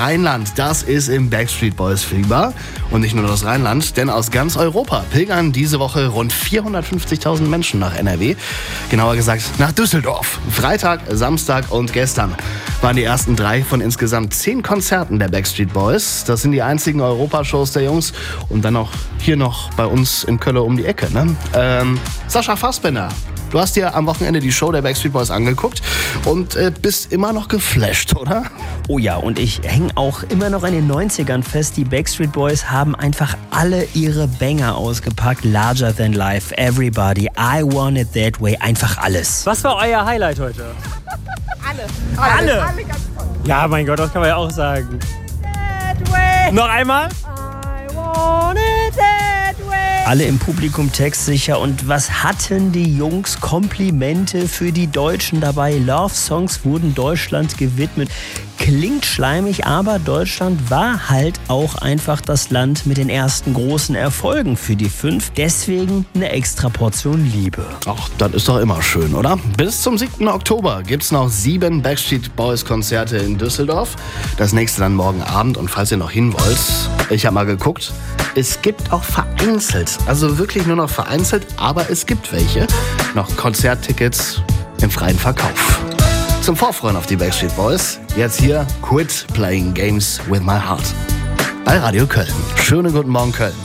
Rheinland, das ist im Backstreet Boys Fieber. Und nicht nur das Rheinland, denn aus ganz Europa pilgern diese Woche rund 450.000 Menschen nach NRW. Genauer gesagt nach Düsseldorf. Freitag, Samstag und gestern waren die ersten 3 von insgesamt 10 Konzerten der Backstreet Boys. Das sind die einzigen Europashows der Jungs. Und dann auch hier noch bei uns in Köln um die Ecke. Ne? Sascha Fassbender. Du hast dir am Wochenende die Show der Backstreet Boys angeguckt und bist immer noch geflasht, oder? Oh ja, und ich hänge auch immer noch an den 90ern fest. Die Backstreet Boys haben einfach alle ihre Banger ausgepackt. Larger Than Life, Everybody, I Want It That Way, einfach alles. Was war euer Highlight heute? Alle ganz toll. Ja, mein Gott, das kann man ja auch sagen. That way. Noch einmal? I want it that way. Alle im Publikum textsicher. Und was hatten die Jungs? Komplimente für die Deutschen dabei. Love-Songs wurden Deutschland gewidmet. Klingt schleimig, aber Deutschland war halt auch einfach das Land mit den ersten großen Erfolgen für die 5. Deswegen eine extra Portion Liebe. Ach, das ist doch immer schön, oder? Bis zum 7. Oktober gibt's noch 7 Backstreet Boys Konzerte in Düsseldorf. Das nächste dann morgen Abend. Und falls ihr noch hin wollt, ich habe mal geguckt, es gibt auch vereinzelt, also wirklich nur noch vereinzelt, aber es gibt welche, noch Konzerttickets im freien Verkauf. Zum Vorfreuen auf die Backstreet Boys, jetzt hier Quit Playing Games with My Heart bei Radio Köln. Schönen guten Morgen, Köln.